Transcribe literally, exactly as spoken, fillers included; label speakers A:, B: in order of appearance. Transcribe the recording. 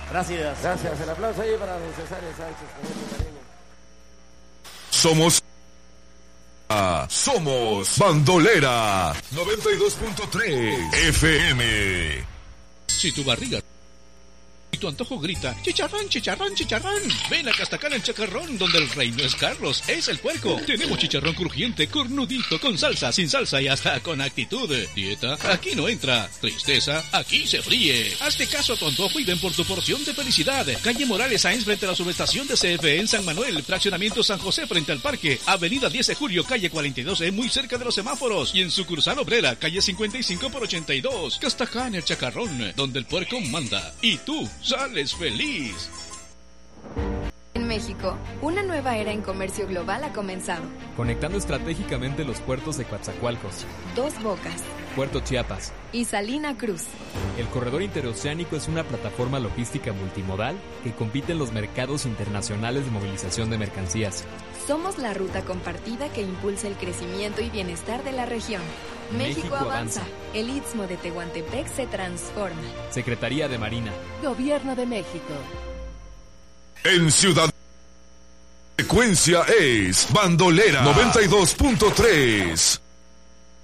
A: Gracias.
B: Gracias. El aplauso ahí para don Cesario Sánchez.
C: Somos... Ah, somos Bandolera noventa y dos punto tres F M.
D: Si tu barriga y tu antojo grita, chicharrón, chicharrón, chicharrón, ven a Castacán el Chacarrón, donde el rey no es Carlos, es el puerco. Tenemos chicharrón crujiente, cornudito, con salsa, sin salsa y hasta con actitud. Dieta, aquí no entra. Tristeza, aquí se fríe. Hazte caso a tu antojo y ven por tu porción de felicidad. Calle Morales Sáenz frente a la subestación de C F E en San Manuel, fraccionamiento San José frente al parque, avenida diez de julio, calle cuarenta y dos E, muy cerca de los semáforos, y en sucursal obrera, calle cincuenta y cinco por ochenta y dos. Castacán el Chacarrón, donde el puerco manda y tú sales feliz.
E: En México, una nueva era en comercio global ha comenzado.
F: Conectando estratégicamente los puertos de Coatzacoalcos,
E: Dos Bocas
F: Puerto Chiapas
E: y Salina Cruz.
F: El corredor interoceánico es una plataforma logística multimodal que compite en los mercados internacionales de movilización de mercancías.
E: Somos la ruta compartida que impulsa el crecimiento y bienestar de la región. México,
F: México
E: avanza.
F: avanza.
E: El Istmo de Tehuantepec se transforma.
F: Secretaría de Marina.
G: Gobierno de México.
C: En Ciudad... Frecuencia es Bandolera noventa y dos punto tres.